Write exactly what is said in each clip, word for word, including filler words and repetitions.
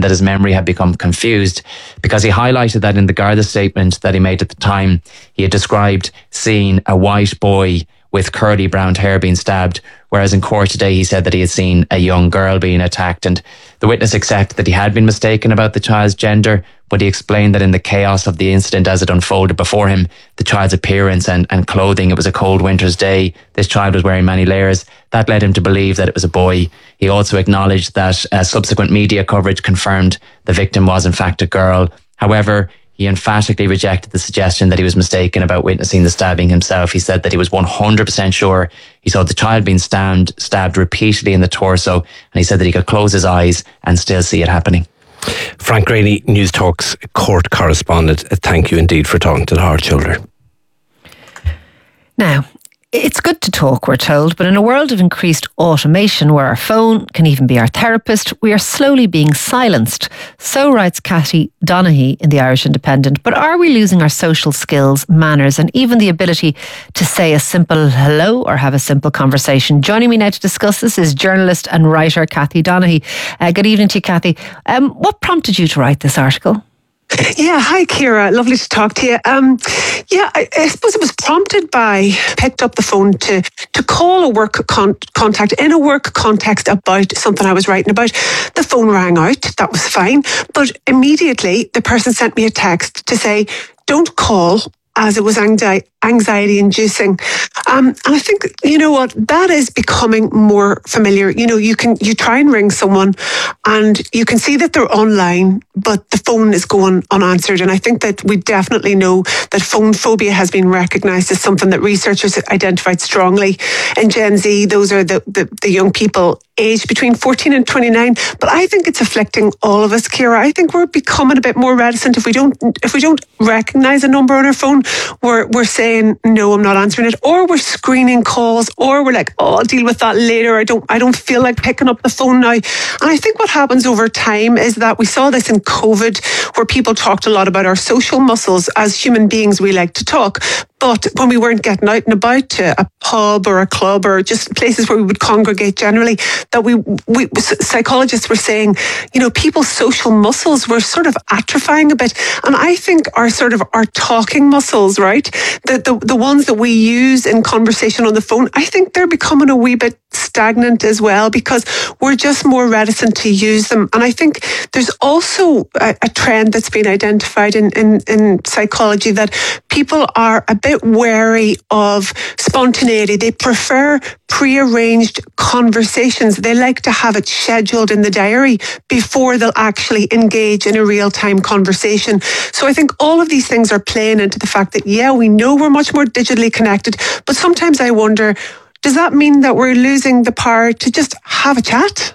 that his memory had become confused, because he highlighted that in the Garda statement that he made at the time, he had described seeing a white boy with curly brown hair being stabbed, whereas in court today he said that he had seen a young girl being attacked. And the witness accepted that he had been mistaken about the child's gender, but he explained that in the chaos of the incident as it unfolded before him, the child's appearance and, and clothing, it was a cold winter's day, this child was wearing many layers, that led him to believe that it was a boy. He also acknowledged that uh, subsequent media coverage confirmed the victim was in fact a girl. However, he emphatically rejected the suggestion that he was mistaken about witnessing the stabbing himself. He said that he was one hundred percent sure he saw the child being stabbed, stabbed repeatedly in the torso, and he said that he could close his eyes and still see it happening. Frank Greaney, News Talk's court correspondent, thank you indeed for talking to the Hard Shoulder. Now, it's good to talk, we're told, but in a world of increased automation where our phone can even be our therapist, we are slowly being silenced. So writes Cathy Donaghy in the Irish Independent. But are we losing our social skills, manners, and even the ability to say a simple hello or have a simple conversation? Joining me now to discuss this is journalist and writer Cathy Donaghy. Uh, good evening to you, Cathy. Um, what prompted you to write this article? Yeah, hi Ciara, lovely to talk to you. Um, yeah, I, I suppose it was prompted by, picked up the phone to to call a work con- contact in a work context about something I was writing about. The phone rang out, that was fine, but immediately the person sent me a text to say, don't call, as it was anxiety anxiety inducing. Um, and I think, you know what, that is becoming more familiar. You know, you can, you try and ring someone and you can see that they're online, but the phone is going unanswered. And I think that we definitely know that phone phobia has been recognised as something that researchers identified strongly in Gen Z. Those are the, the, the young people aged between fourteen and twenty-nine. But I think it's afflicting all of us, Ciara. I think we're becoming a bit more reticent. If we don't, if we don't recognise a number on our phone, we're, we're saying, no, I'm not answering it, or we're screening calls, or we're like, oh, I'll deal with that later. I don't, I don't feel like picking up the phone now. And I think what happens over time is that we saw this in COVID, where people talked a lot about our social muscles. As human beings, we like to talk. But when we weren't getting out and about to a pub or a club or just places where we would congregate generally, that we, we psychologists were saying, you know, people's social muscles were sort of atrophying a bit. And I think our sort of our talking muscles, right, the, the, the ones that we use in conversation on the phone, I think they're becoming a wee bit stagnant as well, because we're just more reticent to use them. And I think there's also a, a trend that's been identified in, in, in psychology that people are a bit wary of spontaneity. They prefer pre-arranged conversations. They like to have it scheduled in the diary before they'll actually engage in a real-time conversation. So I think all of these things are playing into the fact that, yeah, we know we're much more digitally connected, but sometimes I wonder, does that mean that we're losing the power to just have a chat?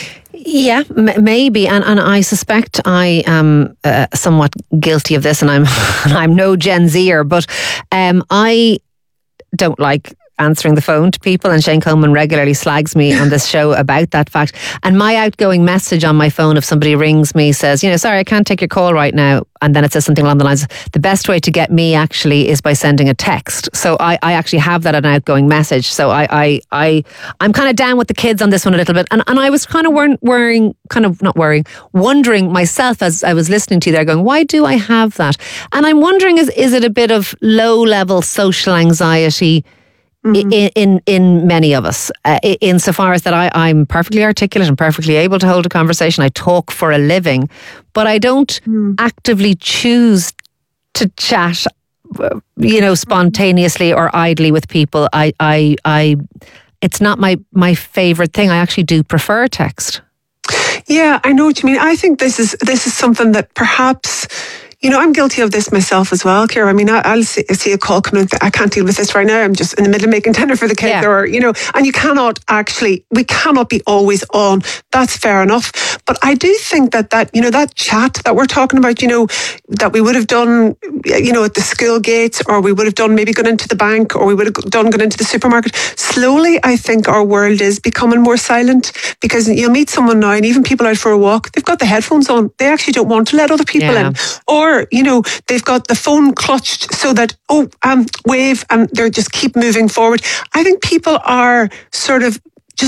Yeah, m- maybe, and and I suspect I am uh, somewhat guilty of this, and I'm and I'm no Gen Zer, but um, I don't like answering the phone to people, and Shane Coleman regularly slags me on this show about that fact. And my outgoing message on my phone, if somebody rings me, says, you know, sorry, I can't take your call right now, and then it says something along the lines, the best way to get me actually is by sending a text. So I, I actually have that an outgoing message. So I, I, I, I'm kind of down with the kids on this one a little bit. And, and I was kind of worrying, worrying, kind of not worrying, wondering myself as I was listening to you there going, why do I have that? And I'm wondering, is, is it a bit of low level social anxiety Mm-hmm. In, in in many of us, uh, insofar as that I, I'm perfectly articulate and perfectly able to hold a conversation. I talk for a living, but I don't mm. actively choose to chat, you know, spontaneously or idly with people. I, I, I, it's not my, my favourite thing. I actually do prefer text. Yeah, I know what you mean. I think this is this is something that perhaps, you know, I'm guilty of this myself as well, Ciara. I mean, I, I'll see, see a call come in. I can't deal with this right now. I'm just in the middle of making dinner for the kids, yeah. or, you know, and you cannot actually, we cannot be always on. That's fair enough. But I do think that that, you know, that chat that we're talking about, you know, that we would have done, you know, at the school gates, or we would have done maybe gone into the bank, or we would have done gone into the supermarket. Slowly, I think our world is becoming more silent, because you'll meet someone now, and even people out for a walk, they've got the headphones on. They actually don't want to let other people yeah. in. Or, you know, they've got the phone clutched so that, oh, um, wave, and they just keep moving forward. I think people are sort of just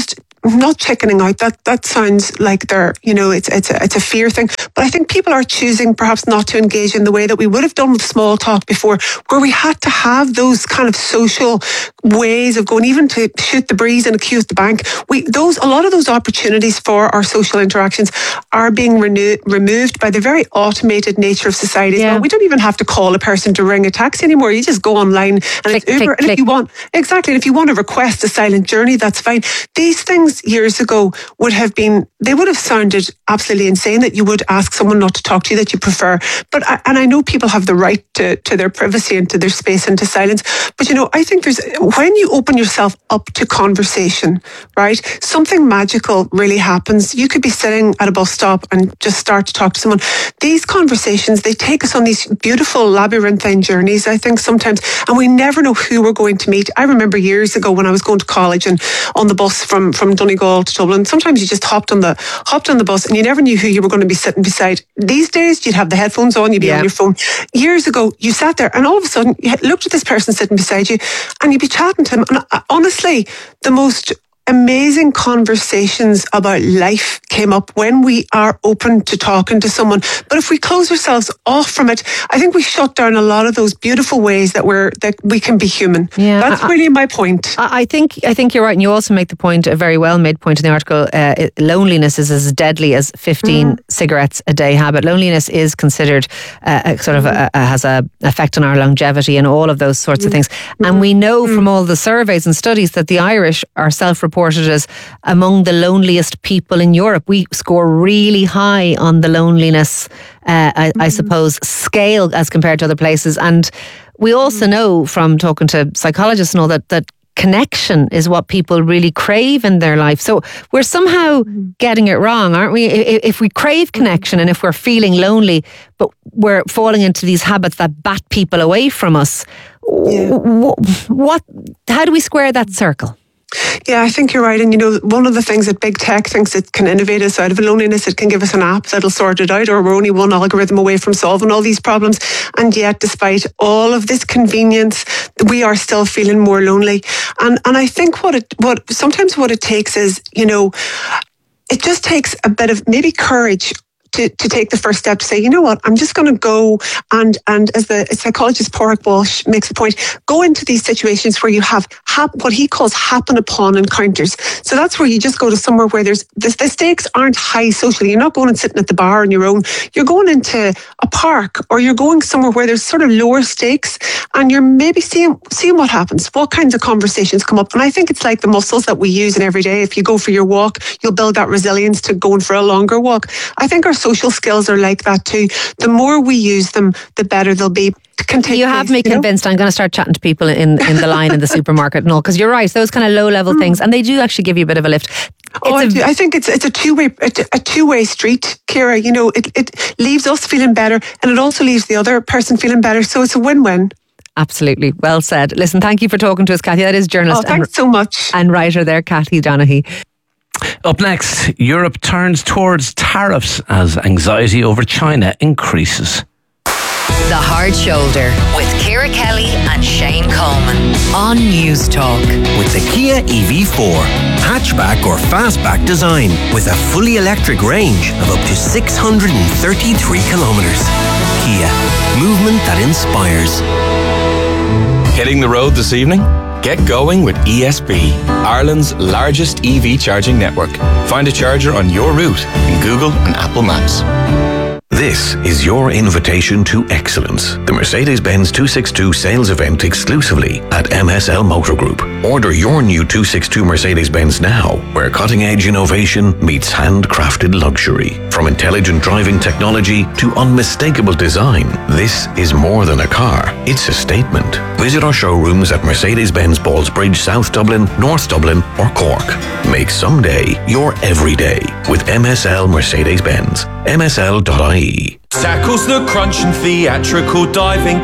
not chickening out. That that sounds like they're, you know, it's it's a, it's a fear thing. But I think people are choosing perhaps not to engage in the way that we would have done with small talk before, where we had to have those kind of social ways of going, even to shoot the breeze in a queue at the bank. We those a lot of those opportunities for our social interactions are being renew, removed by the very automated nature of society. Yeah. Well, we don't even have to call a person to ring a taxi anymore. You just go online and click, it's Uber. click, and click. if you want, exactly, and if you want to request a silent journey, that's fine. These things years ago would have been, they would have sounded absolutely insane that you would ask someone not to talk to you that you prefer. But I, and I know people have the right to, to their privacy and to their space and to silence. But you know, I think there's, when you open yourself up to conversation, right, something magical really happens. You could be sitting at a bus stop and just start to talk to someone. These conversations, they take us on these beautiful labyrinthine journeys, I think sometimes, and we never know who we're going to meet. I remember years ago when I was going to college and on the bus from, from Donegal to Dublin, sometimes you just hopped on the hopped on the bus and you never knew who you were going to be sitting beside. These days, you'd have the headphones on, you'd be Yeah. on your phone. Years ago, you sat there and all of a sudden you looked at this person sitting beside you and you'd be chatting to him. And uh, honestly, the most amazing conversations about life came up when we are open to talking to someone. But if we close ourselves off from it, I think we shut down a lot of those beautiful ways that we're that we can be human. Yeah, That's I- really my point. I I think I think you're right, and you also make the point, a very well made point in the article. Uh, it- loneliness is as deadly as fifteen mm. cigarettes a day habit. Loneliness is considered uh, a sort of a, a, has a effect on our longevity and all of those sorts mm. of things. Mm. And we know mm. from all the surveys and studies that the Irish are self-reported as among the loneliest people in Europe. We score really high on the loneliness, uh, I, mm. I suppose, scale as compared to other places. And we also know from talking to psychologists and all that that connection is what people really crave in their life. So we're somehow getting it wrong, aren't we? If we crave connection and if we're feeling lonely, but we're falling into these habits that bat people away from us, yeah. what? How do we square that circle? Yeah, I think you're right. And, you know, one of the things that big tech thinks it can innovate us out of loneliness, it can give us an app that'll sort it out, or we're only one algorithm away from solving all these problems. And yet, despite all of this convenience, we are still feeling more lonely. And and I think what it what sometimes what it takes is, you know, it just takes a bit of maybe courage To, to take the first step to say, you know what, I'm just going to go and, and as the psychologist Porrick Walsh makes the point, go into these situations where you have hap, what he calls happen upon encounters. So that's where you just go to somewhere where there's the, the stakes aren't high socially. You're not going and sitting at the bar on your own. You're going into a park, or you're going somewhere where there's sort of lower stakes, and you're maybe seeing seeing what happens, what kinds of conversations come up. And I think it's like the muscles that we use in every day. If you go for your walk, you'll build that resilience to going for a longer walk. I think our social skills are like that too. The more we use them, the better they'll be. You have me convinced. You know? I'm going to start chatting to people in, in the line in the supermarket and all, because you're right, those kind of low level mm. things, and they do actually give you a bit of a lift. Oh, I, do. I think it's it's a two way a two way street, Ciara. You know, it it leaves us feeling better, and it also leaves the other person feeling better. So it's a win win. Absolutely. Well said. Listen, thank you for talking to us, Kathy. That is journalist. Oh, thanks and, so much. And writer there, Kathy Donaghy. Up next, Europe turns towards tariffs as anxiety over China increases. The Hard Shoulder with Ciara Kelly and Shane Coleman on News Talk. With the Kia E V four, hatchback or fastback design with a fully electric range of up to six hundred thirty-three kilometres. Kia, movement that inspires. Hitting the road this evening? Get going with E S B, Ireland's largest E V charging network. Find a charger on your route in Google and Apple Maps. This is your invitation to excellence. The Mercedes-Benz two sixty-two sales event exclusively at M S L Motor Group. Order your new two sixty-two Mercedes-Benz now, where cutting-edge innovation meets handcrafted luxury. From intelligent driving technology to unmistakable design, this is more than a car. It's a statement. Visit our showrooms at Mercedes-Benz Ballsbridge, South Dublin, North Dublin or Cork. Make someday your everyday with M S L Mercedes-Benz. M S L dot I E. Tackles the crunch and theatrical diving.